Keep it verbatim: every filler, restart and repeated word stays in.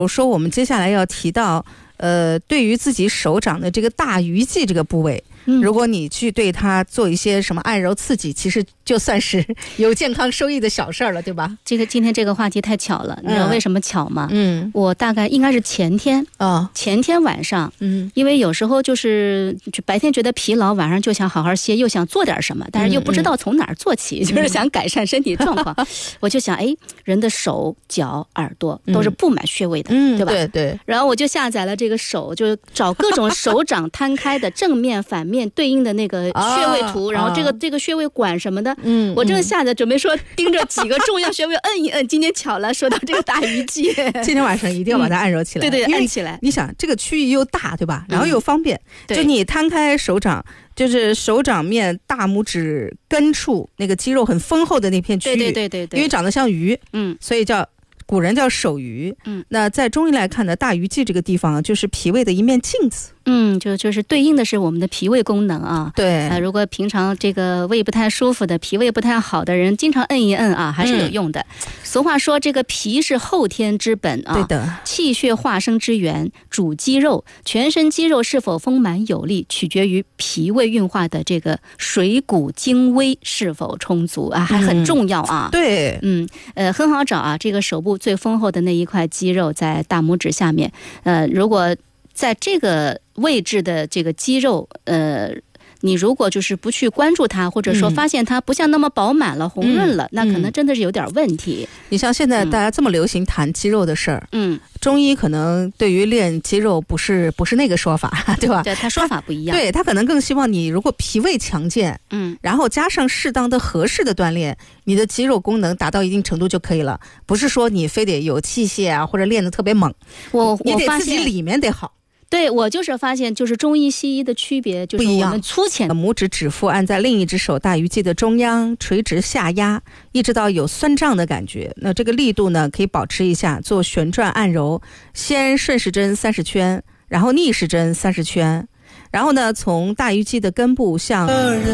我说我们接下来要提到呃，对于自己手掌的这个大鱼际这个部位，嗯，如果你去对它做一些什么按揉刺激，其实就算是有健康收益的小事儿了，对吧？ 这个今天这个话题太巧了，你知道为什么巧吗？嗯，我大概应该是前天啊、哦，前天晚上，嗯，因为有时候就是白天觉得疲劳，晚上就想好好歇，又想做点什么，但是又不知道从哪儿做起，嗯、就是想改善身体状况。嗯、我就想，哎，人的手、脚、耳朵都是布满穴位的，嗯，对吧？ 对对。 然后我就下载了这个手，就找各种手掌摊开的正面、反面对应的那个穴位图，啊、然后这个、啊、这个穴位管什么的，嗯，我正下载准备说盯着几个重要穴位摁一摁。今天巧了，说到这个大鱼际， 今天晚上一定要把它按揉起来。 嗯、对对，摁起来。 你想，这个区域又大，对吧？然后又方便，嗯、就你摊开手掌。就是手掌面大拇指根处那个肌肉很丰厚的那片区域， 对对对 对, 对， 因为长得像鱼，嗯，所以叫古人叫手鱼，嗯，那在中医来看呢，大鱼际这个地方就是脾胃的一面镜子。 嗯，就就是对应的是我们的脾胃功能啊。 对， 呃，如果平常这个胃不太舒服的、脾胃不太好的人，经常摁一摁啊，还是有用的。嗯、俗话说，这个脾是后天之本啊， 对的， 气血化生之源，主肌肉，全身肌肉是否丰满有力，取决于脾胃运化的这个水谷精微是否充足啊，还很重要啊。 嗯、对， 嗯，呃，很好找啊，这个手部最丰厚的那一块肌肉在大拇指下面，呃，如果在这个位置的这个肌肉，呃，你如果就是不去关注它，或者说发现它不像那么饱满了、嗯、红润了，那可能真的是有点问题。 你像现在大家这么流行谈肌肉的事儿，嗯，中医可能对于练肌肉不是不是那个说法，对吧？ 对，他说法不一样。 对，他可能更希望你如果脾胃强健，嗯，然后加上适当的合适的锻炼，你的肌肉功能达到一定程度就可以了，不是说你非得有器械啊，或者练得特别猛。 我你得自己里面得好。 对，我就是发现，就是中医西医的区别，就是我们粗浅。 拇指指腹按在另一只手大鱼际的中央，垂直下压，一直到有酸胀的感觉。那这个力度呢，可以保持一下，做旋转按揉，先顺时针三十圈，然后逆时针三十圈，然后呢，从大鱼际的根部向